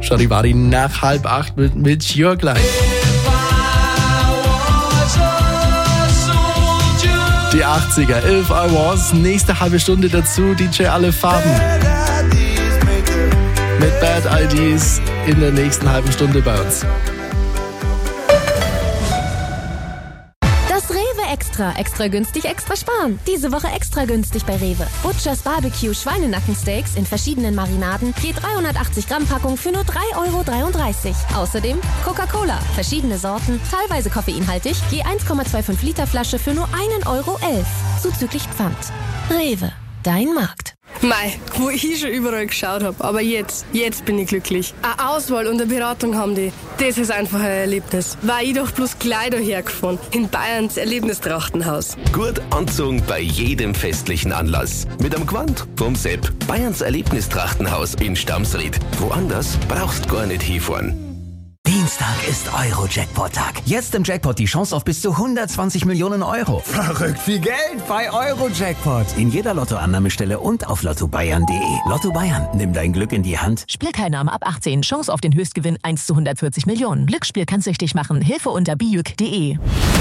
Charivari nach 7:30 mit Your Gleich. Die 80er, If I Was, nächste halbe Stunde dazu, DJ Alle Farben. Mit Bad IDs in der nächsten halben Stunde bei uns. Das Rewe Extra. Extra günstig, extra sparen. Diese Woche extra günstig bei Rewe. Butchers Barbecue Schweinenackensteaks in verschiedenen Marinaden. Je 380 Gramm Packung für nur 3,33 €. Außerdem Coca-Cola. Verschiedene Sorten, teilweise koffeinhaltig. Je 1,25 Liter Flasche für nur 1,11 €. Zuzüglich Pfand. Rewe. Dein Markt. Mei, wo ich schon überall geschaut habe, aber jetzt bin ich glücklich. Eine Auswahl und eine Beratung haben die. Das ist einfach ein Erlebnis. War ich doch bloß gleich daher gefahren. In Bayerns Erlebnistrachtenhaus. Gut anzogen bei jedem festlichen Anlass. Mit einem Gewand vom Sepp. Bayerns Erlebnistrachtenhaus in Stamsried. Woanders brauchst gar nicht hinfahren. Dienstag ist Euro-Jackpot-Tag. Jetzt im Jackpot die Chance auf bis zu 120 Millionen €. Verrückt viel Geld bei Euro-Jackpot. In jeder Lottoannahmestelle und auf lottobayern.de. Lotto Bayern, nimm dein Glück in die Hand. Spielteilnahme ab 18. Chance auf den Höchstgewinn 1 zu 140 Millionen. Glücksspiel kann süchtig machen. Hilfe unter bijuk.de.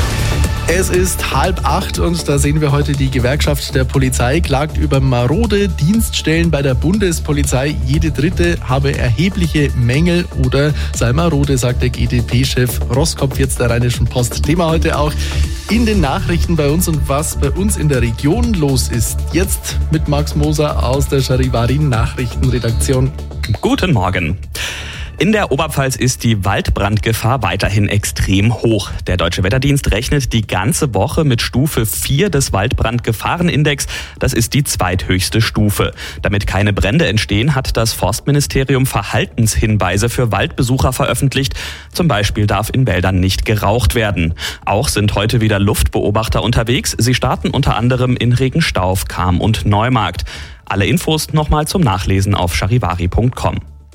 Es ist 7:30 und da sehen wir heute, die Gewerkschaft der Polizei klagt über marode Dienststellen bei der Bundespolizei. Jede dritte habe erhebliche Mängel oder sei marode, sagt der GdP-Chef Roskopf jetzt der Rheinischen Post. Thema heute auch in den Nachrichten bei uns und was bei uns in der Region los ist. Jetzt mit Max Moser aus der Charivari Nachrichtenredaktion. Guten Morgen. In der Oberpfalz ist die Waldbrandgefahr weiterhin extrem hoch. Der Deutsche Wetterdienst rechnet die ganze Woche mit Stufe 4 des Waldbrandgefahrenindex. Das ist die zweithöchste Stufe. Damit keine Brände entstehen, hat das Forstministerium Verhaltenshinweise für Waldbesucher veröffentlicht. Zum Beispiel darf in Wäldern nicht geraucht werden. Auch sind heute wieder Luftbeobachter unterwegs. Sie starten unter anderem in Regenstauf, Cham und Neumarkt. Alle Infos nochmal zum Nachlesen auf charivari.com.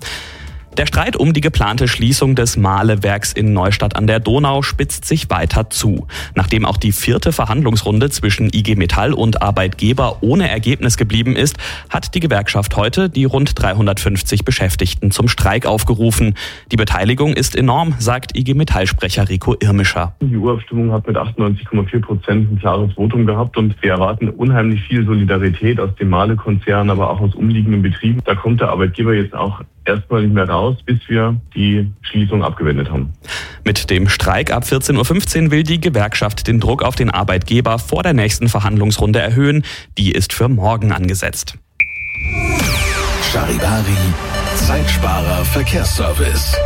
Der Streit um die geplante Schließung des Mahlewerks in Neustadt an der Donau spitzt sich weiter zu. Nachdem auch die 4. Verhandlungsrunde zwischen IG Metall und Arbeitgeber ohne Ergebnis geblieben ist, hat die Gewerkschaft heute die rund 350 Beschäftigten zum Streik aufgerufen. Die Beteiligung ist enorm, sagt IG Metall-Sprecher Rico Irmischer. Die Urabstimmung hat mit 98,4% ein klares Votum gehabt und wir erwarten unheimlich viel Solidarität aus dem Mahle-Konzern, aber auch aus umliegenden Betrieben. Da kommt der Arbeitgeber jetzt auch erstmal nicht mehr raus, bis wir die Schließung abgewendet haben. Mit dem Streik ab 14:15 Uhr will die Gewerkschaft den Druck auf den Arbeitgeber vor der nächsten Verhandlungsrunde erhöhen. Die ist für morgen angesetzt. Charivari, Zeitsparer Verkehrsservice.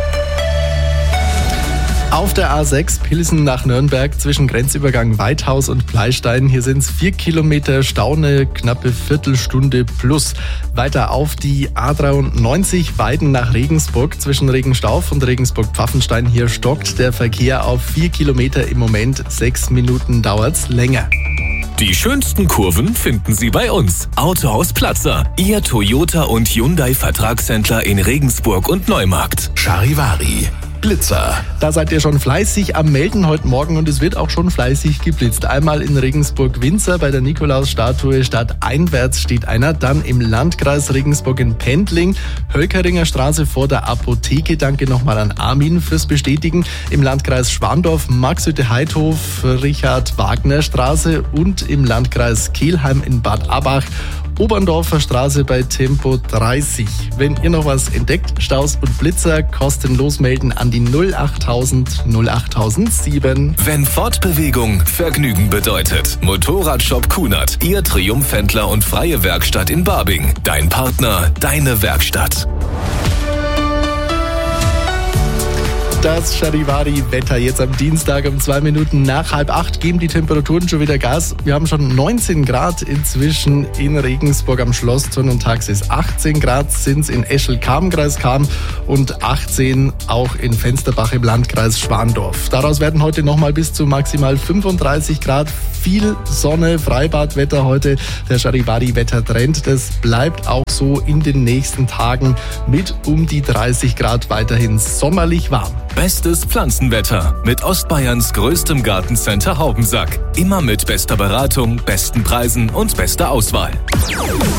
Auf der A6 Pilsen nach Nürnberg zwischen Grenzübergang Weithaus und Pleistein. Hier sind es 4 Kilometer Stau, eine knappe Viertelstunde plus. Weiter auf die A93 Weiden nach Regensburg zwischen Regenstauf und Regensburg-Pfaffenstein. Hier stockt der Verkehr auf 4 Kilometer im Moment. 6 Minuten dauert's länger. Die schönsten Kurven finden Sie bei uns. Autohaus Platzer, Ihr Toyota und Hyundai Vertragshändler in Regensburg und Neumarkt. Charivari, Blitzer. Da seid ihr schon fleißig am Melden heute Morgen und es wird auch schon fleißig geblitzt. Einmal in Regensburg-Winzer bei der Nikolausstatue stadteinwärts steht einer. Dann im Landkreis Regensburg in Pendling, Hölkeringer Straße vor der Apotheke. Danke nochmal an Armin fürs Bestätigen. Im Landkreis Schwandorf, Maxhütte-Heidhof, Richard-Wagner-Straße und im Landkreis Kelheim in Bad Abach, Oberndorfer Straße bei Tempo 30. Wenn ihr noch was entdeckt, Staus und Blitzer, kostenlos melden an die 08000 08007. Wenn Fortbewegung Vergnügen bedeutet. Motorradshop Kunert, Ihr Triumphhändler und freie Werkstatt in Barbing. Dein Partner, deine Werkstatt. Das Charivari-Wetter jetzt am Dienstag um 2 Minuten nach 7:30 geben die Temperaturen schon wieder Gas. Wir haben schon 19 Grad inzwischen in Regensburg am Schlossturm und tagsüber 18 Grad sind es in Eschel-Cham, Kreis Cham und 18 auch in Fensterbach im Landkreis Schwandorf. Daraus werden heute nochmal bis zu maximal 35 Grad. Viel Sonne, Freibadwetter heute. Der Charivari-Wettertrend, das bleibt auch so in den nächsten Tagen mit um die 30 Grad weiterhin sommerlich warm. Bestes Pflanzenwetter mit Ostbayerns größtem Gartencenter Haubensack. Immer mit bester Beratung, besten Preisen und bester Auswahl.